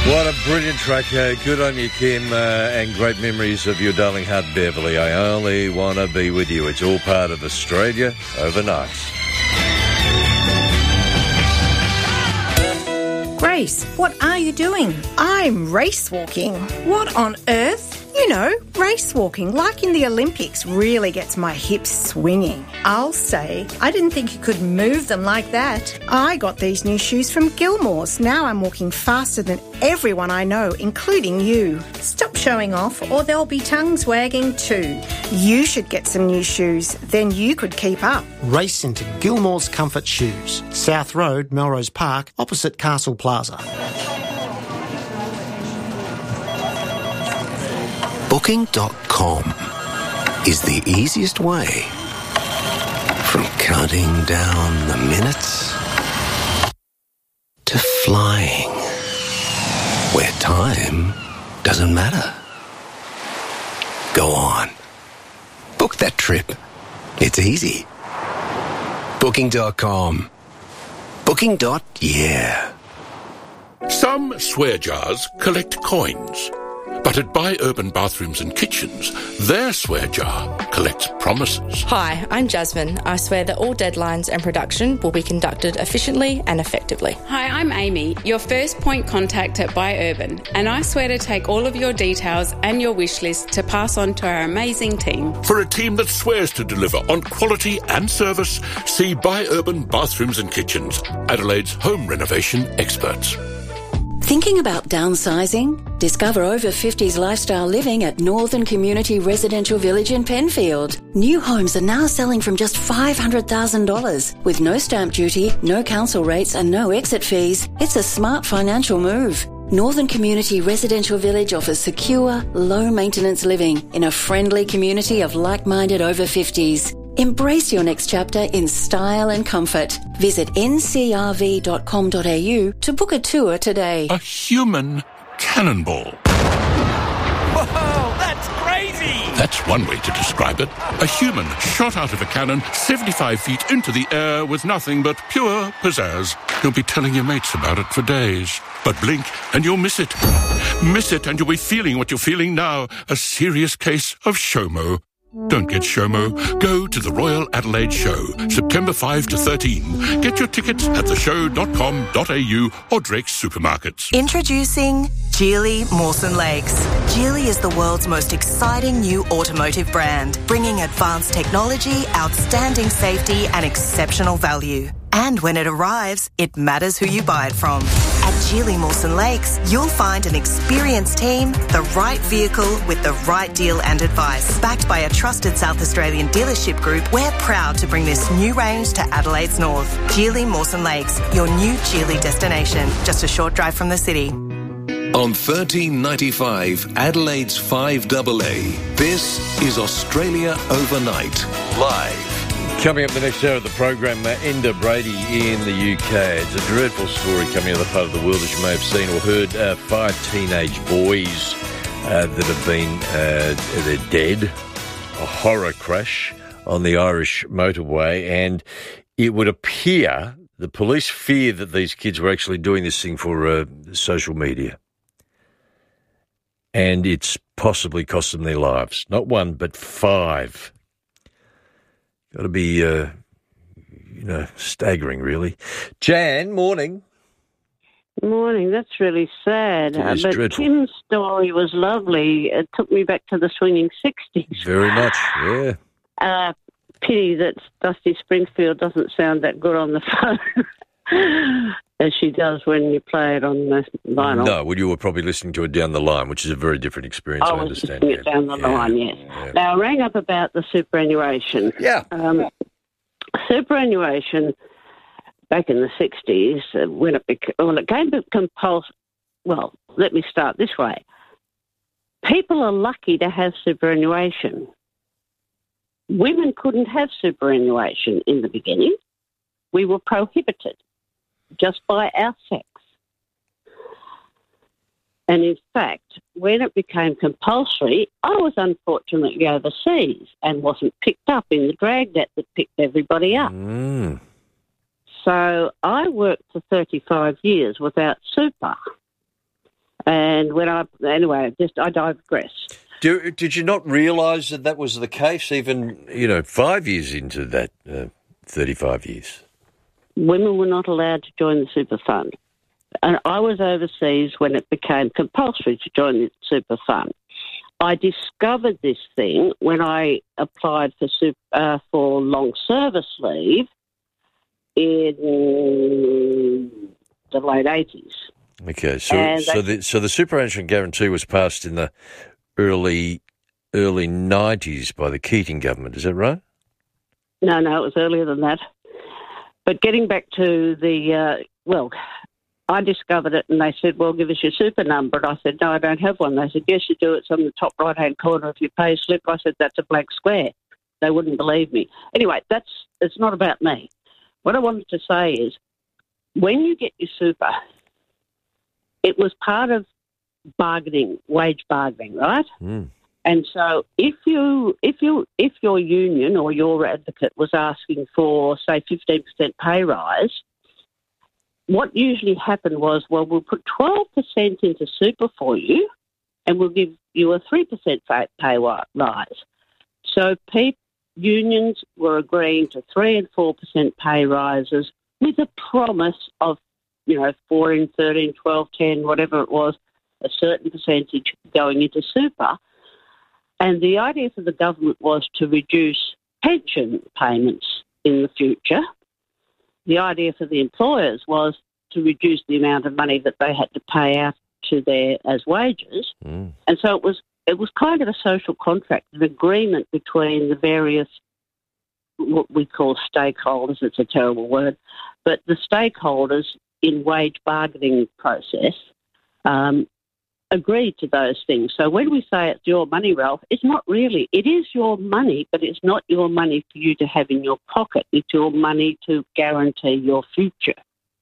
What a brilliant track. Good on you, Kim, and great memories of your darling heart, Beverly. I only want to be with you. It's all part of Australia Overnight. Grace, what are you doing? I'm race walking. What on earth? You know, race walking, like in the Olympics, really gets my hips swinging. I'll say, I didn't think you could move them like that. I got these new shoes from Gilmore's. Now I'm walking faster than everyone I know, including you. Stop showing off or there'll be tongues wagging too. You should get some new shoes, then you could keep up. Race into Gilmore's Comfort Shoes, South Road, Melrose Park, opposite Castle Plaza. Booking.com is the easiest way from counting down the minutes to flying where time doesn't matter. Go on. Book that trip. It's easy. Booking.com. Booking.yeah. Some swear jars collect coins. But at Buy Urban Bathrooms and Kitchens, their swear jar collects promises. Hi, I'm Jasmine. I swear that all deadlines and production will be conducted efficiently and effectively. Hi, I'm Amy, your first point contact at Buy Urban, and I swear to take all of your details and your wish list to pass on to our amazing team. For a team that swears to deliver on quality and service, see Buy Urban Bathrooms and Kitchens, Adelaide's home renovation experts. Thinking about downsizing? Discover over 50s lifestyle living at Northern Community Residential Village in Penfield. New homes are now selling from just $500,000 with no stamp duty, no council rates and no exit fees. It's a smart financial move. Northern Community Residential Village offers secure, low-maintenance living in a friendly community of like-minded over 50s. Embrace your next chapter in style and comfort. Visit ncrv.com.au to book a tour today. A human cannonball. Whoa, that's crazy! That's one way to describe it. A human shot out of a cannon 75 feet into the air with nothing but pure pizzazz. You'll be telling your mates about it for days. But blink and you'll miss it. Miss it and you'll be feeling what you're feeling now. A serious case of SHOMO. Don't get SHOMO. Go to the Royal Adelaide Show, September 5 to 13. Get your tickets at theshow.com.au or Drake's Supermarkets. Introducing Geely Mawson Lakes. Geely is the world's most exciting new automotive brand, bringing advanced technology, outstanding safety and exceptional value. And when it arrives, it matters who you buy it from. At Geely Mawson Lakes, you'll find an experienced team, the right vehicle with the right deal and advice. Backed by a trusted South Australian dealership group, we're proud to bring this new range to Adelaide's north. Geely Mawson Lakes, your new Geely destination, just a short drive from the city. On 1395 Adelaide's 5AA, this is Australia Overnight, live. Coming up the next hour of the program, Enda Brady in the UK. It's a dreadful story coming out of the part of the world, as you may have seen or heard. 5 teenage boys that have been they're dead. A horror crash on the Irish motorway, and it would appear the police fear that these kids were actually doing this thing for social media. And it's possibly cost them their lives. Not one, but 5. Got to be, staggering, really. Jan, morning. Morning. That's really sad. It is but dreadful. Kim's story was lovely. It took me back to the swinging 60s. Very much, yeah. Pity that Dusty Springfield doesn't sound that good on the phone as she does when you play it on the vinyl. No, well, you were probably listening to it down the line, which is a very different experience, I was understand. listening it down the line, yes. Yeah. Now, I rang up about the superannuation. Yeah. Superannuation back in the 60s, when it came to compulsory. Well, let me start this way. People are lucky to have superannuation. Women couldn't have superannuation in the beginning. We were prohibited just by our sex. And in fact, when it became compulsory, I was unfortunately overseas and wasn't picked up in the dragnet that picked everybody up. So I worked for 35 years without super. And I digress. Did you not realise that was the case even, 5 years into that 35 years? Women were not allowed to join the super fund. And I was overseas when it became compulsory to join the super fund. I discovered this thing when I applied for long service leave in the late 80s. Okay, so the superannuation guarantee was passed in the early 90s by the Keating government, is that right? No, it was earlier than that. But getting back to I discovered it and they said, well, give us your super number. And I said, no, I don't have one. They said, yes, you do. It's on the top right-hand corner of your pay slip. I said, that's a blank square. They wouldn't believe me. Anyway, it's not about me. What I wanted to say is when you get your super, it was part of bargaining, wage bargaining, right? Mm. And so if your union or your advocate was asking for, say, 15% pay rise, what usually happened was, well, we'll put 12% into super for you and we'll give you a 3% pay rise. So unions were agreeing to 3 and 4% pay rises with a promise of, 14, 13, 12, 10, whatever it was, a certain percentage going into super. And the idea for the government was to reduce pension payments in the future. The idea for the employers was to reduce the amount of money that they had to pay out to as wages. Mm. And so it was kind of a social contract, an agreement between the various, what we call stakeholders. It's a terrible word, but the stakeholders in wage bargaining process agreed to those things. So when we say it's your money, Ralph, it's not really. It is your money, but it's not your money for you to have in your pocket. It's your money to guarantee your future.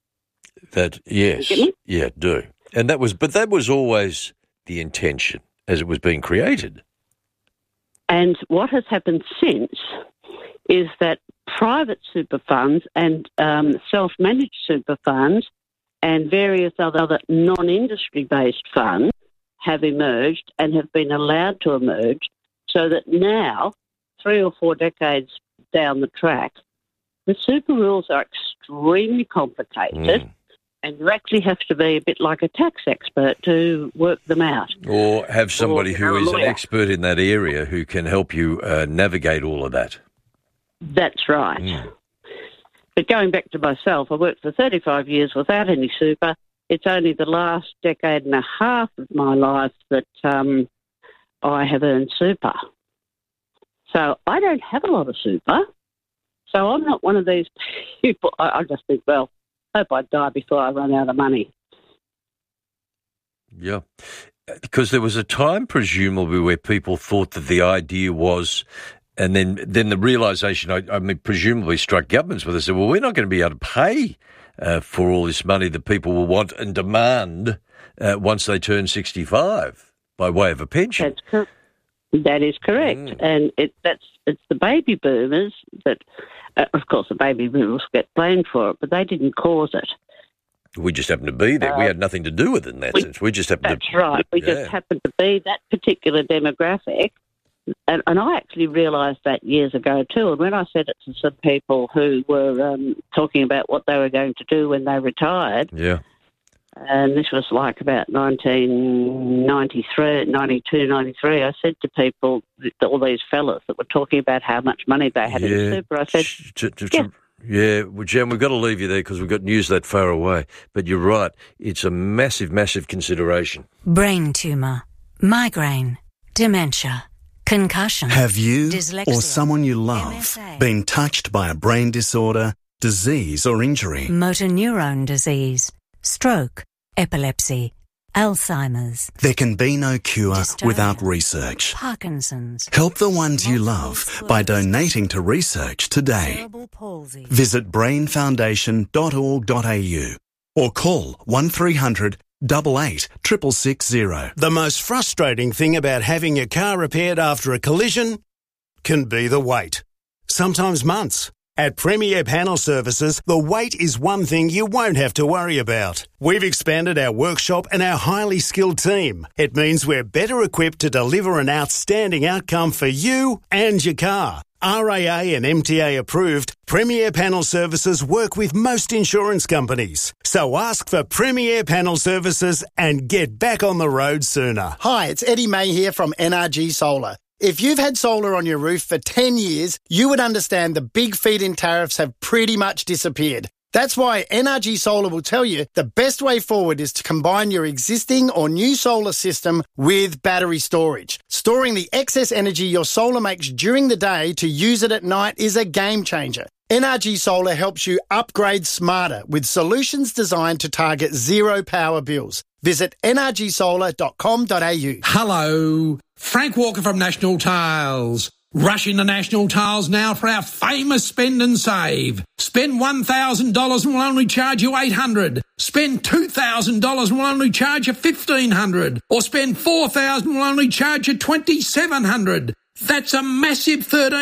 Yes, yeah, do. And that was always the intention as it was being created. And what has happened since is that private super funds and self-managed super funds and various other non-industry-based funds have emerged and have been allowed to emerge so that now, 3 or 4 decades down the track, the super rules are extremely complicated and you actually have to be a bit like a tax expert to work them out. Or have somebody who is an expert in that area who can help you navigate all of that. That's right. Mm. But going back to myself, I worked for 35 years without any super. It's only the last decade and a half of my life that I have earned super. So I don't have a lot of super. So I'm not one of these people. I just think, well, I hope I die before I run out of money. Yeah. Because there was a time, presumably, where people thought that the idea was, and then the realisation, I mean, presumably struck governments where they said, well, we're not going to be able to pay for all this money that people will want and demand once they turn 65 by way of a pension. That is correct. And it's the baby boomers that, of course, the baby boomers get blamed for it, but they didn't cause it. We just happened to be there. We had nothing to do with it in that sense. We just happened That's right. We just happened to be that particular demographic. And I actually realised that years ago too. And when I said it to some people who were talking about what they were going to do when they retired, and this was like about 1993, 92, 93, I said to people, all these fellas that were talking about how much money they had in super, I said, well, Jan, we've got to leave you there because we've got news that far away. But you're right. It's a massive, massive consideration. Brain tumour, migraine, dementia, concussion. Have you dyslexia, or someone you love MSA, been touched by a brain disorder, disease or injury? Motor neurone disease, stroke, epilepsy, Alzheimer's. There can be no cure without research. Parkinson's. Help the ones you love by donating to research today. Visit brainfoundation.org.au or call 1300 88 660. The most frustrating thing about having your car repaired after a collision can be the wait. Sometimes months, At Premier Panel Services, the wait is one thing you won't have to worry about. We've expanded our workshop and our highly skilled team. It means we're better equipped to deliver an outstanding outcome for you and your car. RAA and MTA approved, Premier Panel Services work with most insurance companies. So ask for Premier Panel Services and get back on the road sooner. Hi, it's Eddie May here from NRG Solar. If you've had solar on your roof for 10 years, you would understand the big feed-in tariffs have pretty much disappeared. That's why NRG Solar will tell you the best way forward is to combine your existing or new solar system with battery storage. Storing the excess energy your solar makes during the day to use it at night is a game changer. NRG Solar helps you upgrade smarter with solutions designed to target zero power bills. Visit nrgsolar.com.au. Hello, Frank Walker from National Tiles. Rush into National Tiles now for our famous spend and save. Spend $1,000 and we'll only charge you $800. Spend $2,000 and we'll only charge you $1,500. Or spend $4,000 and we'll only charge you $2,700. That's a massive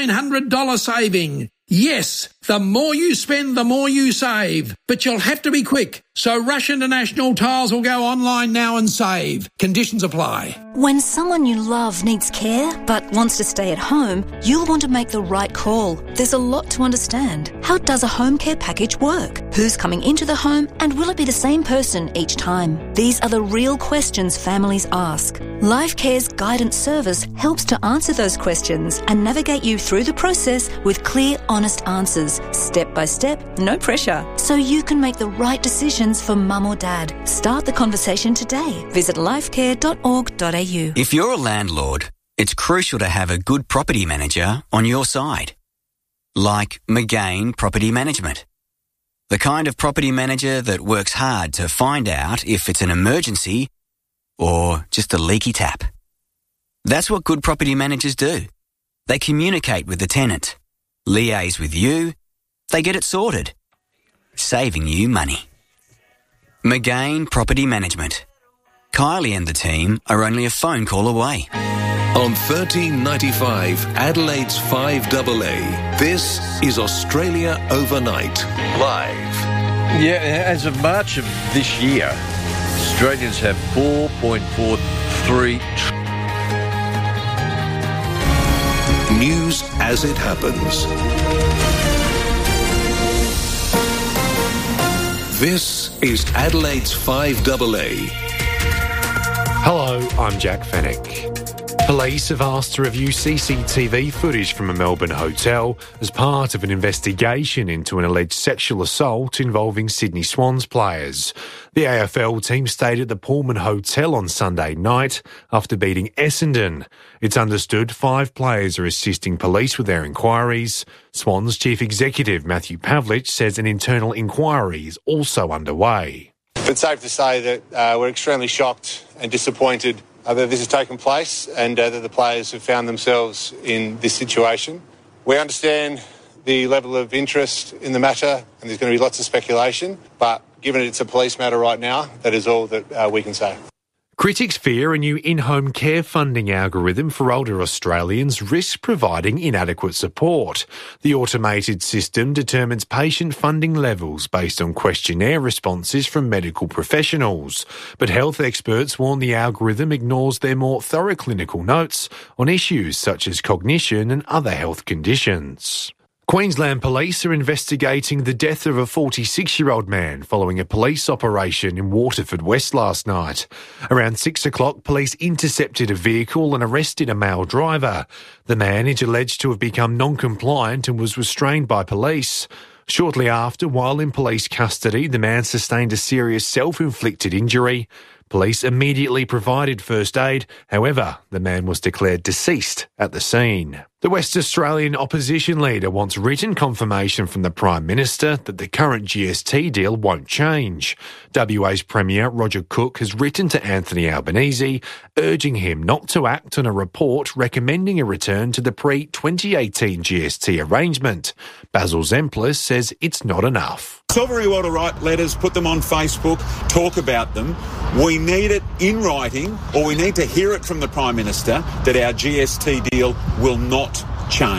$1,300 saving. Yes, the more you spend, the more you save. But you'll have to be quick. So rush into National Tiles or go online now and save. Conditions apply. When someone you love needs care but wants to stay at home, you'll want to make the right call. There's a lot to understand. How does a home care package work? Who's coming into the home and will it be the same person each time? These are the real questions families ask. LifeCare's guidance service helps to answer those questions and navigate you through the process with clear, honest answers, step by step, no pressure, so you can make the right decisions for mum or dad. Start the conversation today. Visit lifecare.org.au. If you're a landlord, it's crucial to have a good property manager on your side. Like McGain Property Management. The kind of property manager that works hard to find out if it's an emergency or just a leaky tap. That's what good property managers do. They communicate with the tenant, liaise with you, they get it sorted, saving you money. McGain Property Management. Kylie and the team are only a phone call away. On 1395 Adelaide's 5AA, this is Australia Overnight, live. Yeah, as of March of this year, Australians have 4.43 News as it happens. This is Adelaide's 5AA. Hello, I'm Jack Fennick. Police have asked to review CCTV footage from a Melbourne hotel as part of an investigation into an alleged sexual assault involving Sydney Swans players. The AFL team stayed at the Pullman Hotel on Sunday night after beating Essendon. It's understood 5 players are assisting police with their inquiries. Swans Chief Executive Matthew Pavlich says an internal inquiry is also underway. It's safe to say that we're extremely shocked and disappointed that this has taken place and that the players have found themselves in this situation. We understand the level of interest in the matter and there's going to be lots of speculation, but given it's a police matter right now, that is all that we can say. Critics fear a new in-home care funding algorithm for older Australians risks providing inadequate support. The automated system determines patient funding levels based on questionnaire responses from medical professionals. But health experts warn the algorithm ignores their more thorough clinical notes on issues such as cognition and other health conditions. Queensland Police are investigating the death of a 46-year-old man following a police operation in Waterford West last night. Around 6 o'clock, police intercepted a vehicle and arrested a male driver. The man is alleged to have become non-compliant and was restrained by police. Shortly after, while in police custody, the man sustained a serious self-inflicted injury. Police immediately provided first aid. However, the man was declared deceased at the scene. The West Australian opposition leader wants written confirmation from the Prime Minister that the current GST deal won't change. WA's Premier Roger Cook has written to Anthony Albanese, urging him not to act on a report recommending a return to the pre-2018 GST arrangement. Basil Zemplis says it's not enough. It's all very well to write letters, put them on Facebook, talk about them. We need it in writing, or we need to hear it from the Prime Minister that our GST deal will not change.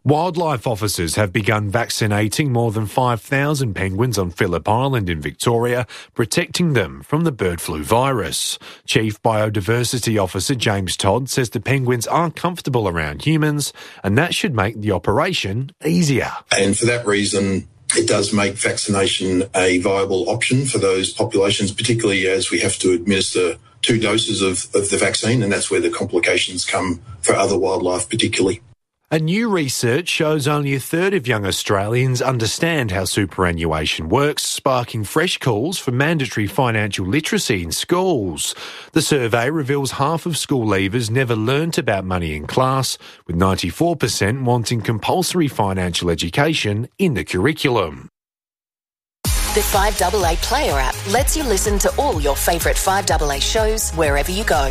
Wildlife officers have begun vaccinating more than 5,000 penguins on Phillip Island in Victoria, protecting them from the bird flu virus. Chief Biodiversity Officer James Todd says the penguins are comfortable around humans, and that should make the operation easier. And for that reason, it does make vaccination a viable option for those populations, particularly as we have to administer 2 doses of the vaccine, and that's where the complications come for other wildlife particularly. A new research shows only a third of young Australians understand how superannuation works, sparking fresh calls for mandatory financial literacy in schools. The survey reveals half of school leavers never learnt about money in class, with 94% wanting compulsory financial education in the curriculum. The 5AA Player app lets you listen to all your favourite 5AA shows wherever you go.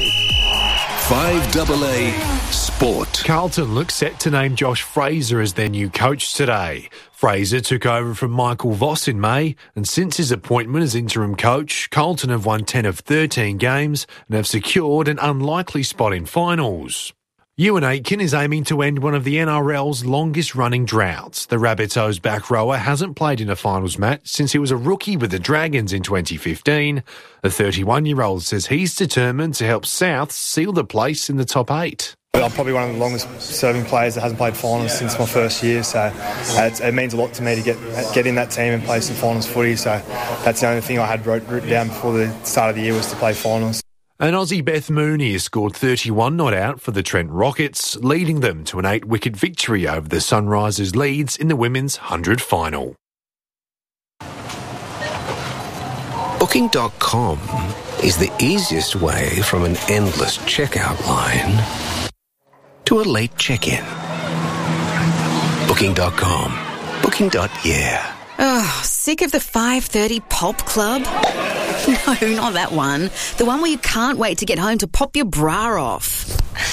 5AA Sport. Carlton looks set to name Josh Fraser as their new coach today. Fraser took over from Michael Voss in May, and since his appointment as interim coach, Carlton have won 10 of 13 games and have secured an unlikely spot in finals. Ewan Aitken is aiming to end one of the NRL's longest-running droughts. The Rabbitohs back rower hasn't played in a finals match since he was a rookie with the Dragons in 2015. The 31-year-old says he's determined to help South seal the place in the top 8. I'm probably one of the longest-serving players that hasn't played finals since my first year, so it means a lot to me to get in that team and play some finals footy. So that's the only thing I had written down before the start of the year was to play finals. And Aussie Beth Mooney has scored 31 not out for the Trent Rockets, leading them to an 8-wicket victory over the Sunrisers Leeds in the women's 100 final. Booking.com is the easiest way from an endless checkout line to a late check-in. Booking.com. Booking.yeah. Oh, sick of the 5:30 pop club? No, not that one. The one where you can't wait to get home to pop your bra off.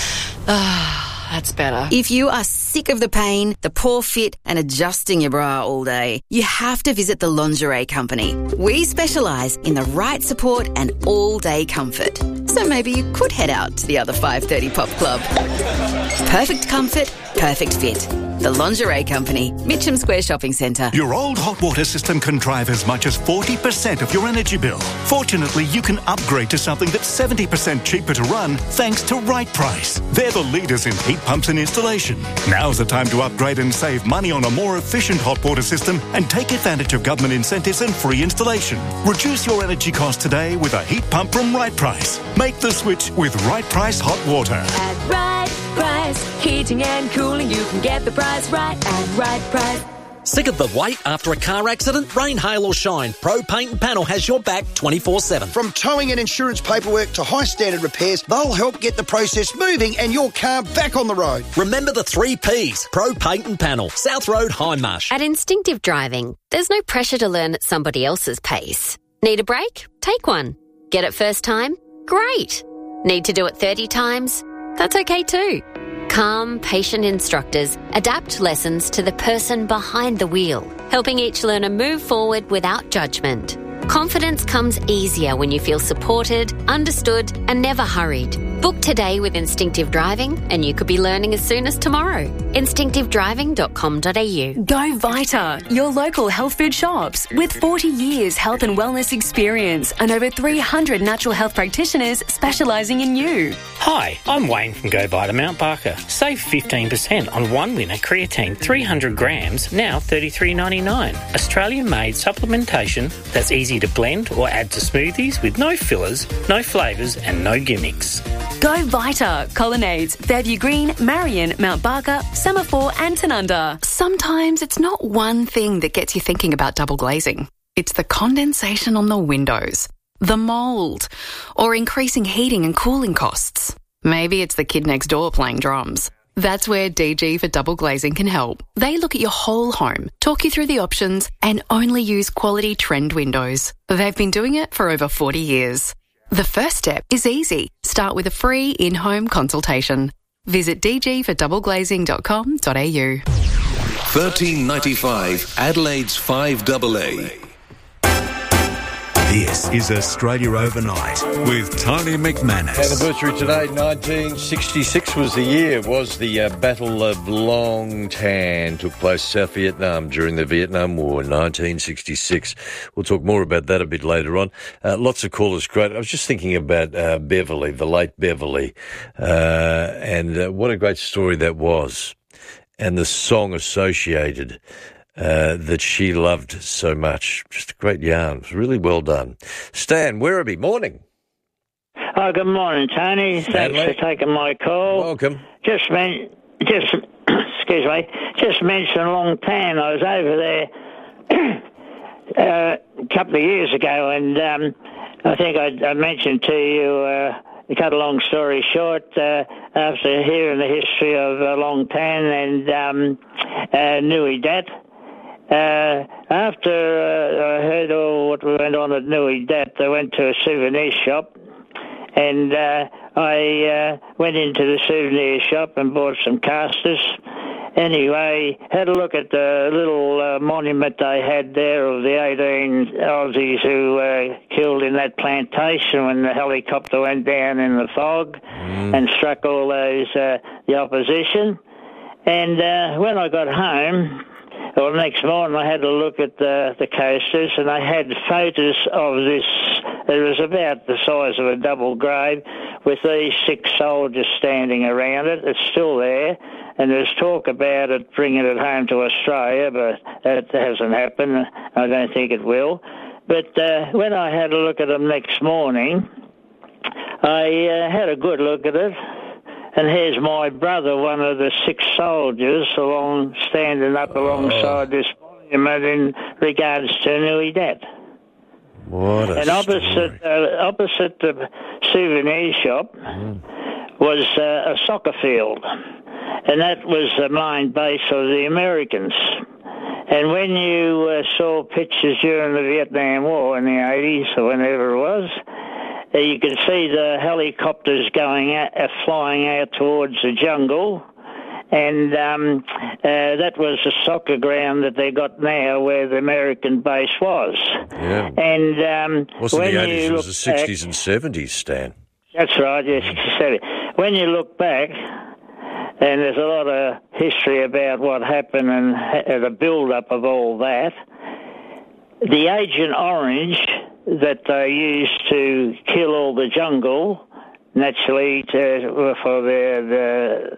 Ah, that's better. If you are sick of the pain, the poor fit, and adjusting your bra all day, you have to visit the Lingerie Company. We specialise in the right support and all-day comfort. So maybe you could head out to the other 5:30 pop club. Perfect comfort, perfect fit. The Lingerie Company, Mitcham Square Shopping Centre. Your old hot water system can drive as much as 40% of your energy bill. Fortunately, you can upgrade to something that's 70% cheaper to run thanks to Right Price. They're the leaders in heat pumps and installation. Now's the time to upgrade and save money on a more efficient hot water system and take advantage of government incentives and free installation. Reduce your energy costs today with a heat pump from Right Price. Make the switch with Right Price Hot Water. At Right Price, heating and cooling, you can get the price right at Right Price. Sick of the wait after a car accident? Rain, hail or shine, Pro Paint and Panel has your back 24/7. From towing and insurance paperwork to high standard repairs, they'll help get the process moving and your car back on the road. Remember the 3 Ps. Pro Paint and Panel, South Road, Hindmarsh. At Instinctive Driving, there's no pressure to learn at somebody else's pace. Need a break? Take one. Get it first time? Great. Need to do it 30 times? That's okay too. Calm, patient instructors adapt lessons to the person behind the wheel, helping each learner move forward without judgment. Confidence comes easier when you feel supported, understood, and never hurried. Book today with Instinctive Driving, and you could be learning as soon as tomorrow. Instinctivedriving.com.au. Go Vita, your local health food shops. With 40 years health and wellness experience and over 300 natural health practitioners specialising in you. Hi, I'm Wayne from Go Vita Mount Barker. Save 15% on one winner creatine 300 grams, now $33.99. Australian-made supplementation that's easy to blend or add to smoothies with no fillers, no flavours and no gimmicks. Go Vita, Colonnades, Fairview Green, Marion, Mount Barker, Semaphore and Tanunda. Sometimes it's not one thing that gets you thinking about double glazing. It's the condensation on the windows, the mould, or increasing heating and cooling costs. Maybe it's the kid next door playing drums. That's where DG for Double Glazing can help. They look at your whole home, talk you through the options, and only use quality trend windows. They've been doing it for over 40 years. The first step is easy. Start with a free in-home consultation. Visit dgfordoubleglazing.com.au. 1395 Adelaide's 5AA. This is Australia Overnight with Tony McManus. Anniversary today, 1966 was the year. It was the Battle of Long Tan. Took place South Vietnam during the Vietnam War, 1966. We'll talk more about that a bit later on. Lots of callers. Great. I was just thinking about Beverly, the late Beverly, and what a great story that was, and the song associated that she loved so much. Just a great yarn. It was really well done. Stan Werribee, morning. Oh, good morning, Tony. Thanks for taking my call. Welcome. Excuse me, just mentioned Long Tan. I was over there a couple of years ago, and I think I mentioned to you, to cut a long story short, after hearing the history of Long Tan and Nui Dat, after I heard all what went on at Nui Dat, I went to a souvenir shop, and I went into the souvenir shop and bought some casters. Anyway, had a look at the little monument they had there of the 18 Aussies who killed in that plantation when the helicopter went down in the fog and struck all those, the opposition. And when I got home, well, the next morning I had a look at the coasters, and I had photos of this. It was about the size of a double grave with these 6 soldiers standing around it. It's still there, and there's talk about it bringing it home to Australia, but that hasn't happened. I don't think it will. But when I had a look at them next morning, I had a good look at it. And here's my brother, one of the 6 soldiers, standing up alongside this monument in regards to Nui Dat. What a And opposite the souvenir shop was a soccer field, and that was the main base of the Americans. And when you saw pictures during the Vietnam War in the 80s or whenever it was, you could see the helicopters flying out towards the jungle, and that was the soccer ground that they got now where the American base was. Yeah. And wasn't when the 80s, it was the 60s back, and 70s, Stan. That's right, yes, 67. When you look back, and there's a lot of history about what happened and the build-up of all that, the Agent Orange that they used to kill all the jungle, naturally for the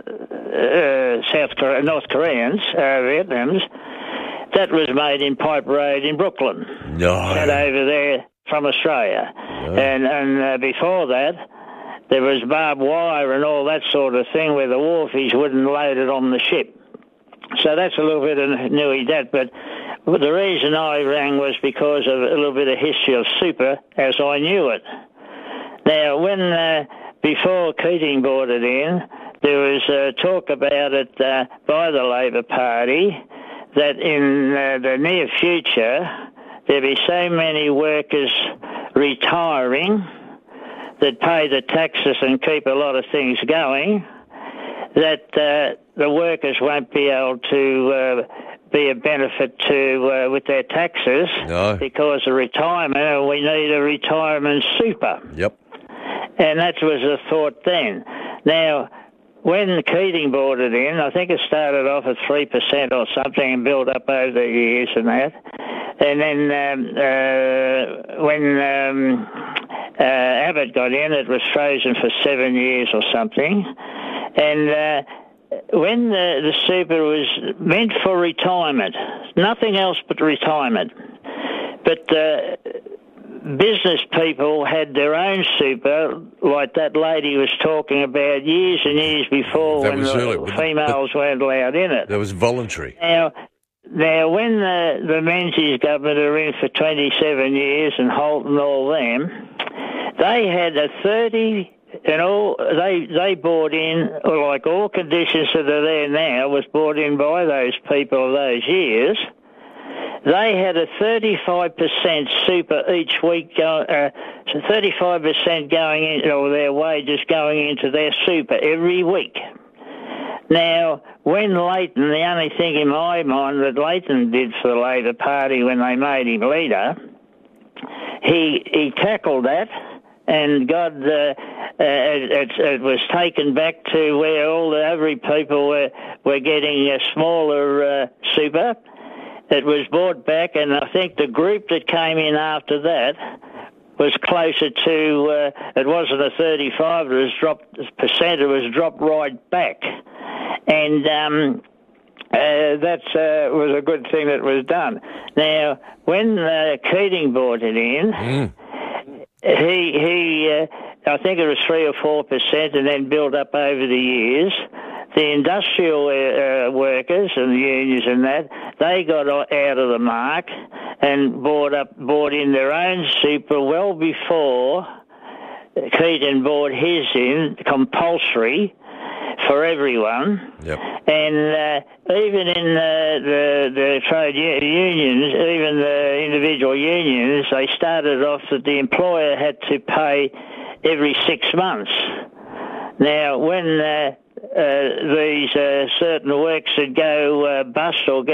North Koreans, Vietnamese, that was made in Pipe Road in Brooklyn. No. Sent over there from Australia. No. And before that, there was barbed wire and all that sort of thing where the wharfies wouldn't load it on the ship. So that's a little bit of Nui Dat, but the reason I rang was because of a little bit of history of super as I knew it. Now, when before Keating brought it in, there was talk about it by the Labor Party that in the near future there'd be so many workers retiring that pay the taxes and keep a lot of things going that the workers won't be able to be a benefit to with their taxes because of retirement, and we need a retirement super. Yep. And that was the thought then. Now, when Keating brought it in, I think it started off at 3% or something and built up over the years and that. And then when Abbott got in, it was frozen for 7 years or something. And when the super was meant for retirement, nothing else but retirement. But business people had their own super, like that lady was talking about years and years before when the females weren't allowed in it. That was voluntary. Now when the Menzies government are in for 27 years and Holt and all them, they had a 30... And all they bought in, like all conditions that are there now, was bought in by those people of those years. They had a 35% super each week, so 35% going in, or their wages going into their super every week. Now, when Leighton, the only thing in my mind that Leighton did for the Labor Party when they made him leader, he tackled that, and it was taken back to where all the average people were getting a smaller super. It was brought back, and I think the group that came in after that was closer to, it wasn't a 35, it was dropped right back. And that was a good thing that was done. Now, when Keating brought it in, he I think it was 3 or 4% and then built up over the years. The industrial workers and the unions and that, they got out of the mark and bought in their own super well before Keating bought his in, compulsory for everyone. Yep. And even in the trade unions, even the individual unions, they started off that the employer had to pay every 6 months. Now, when these certain works would go bust or get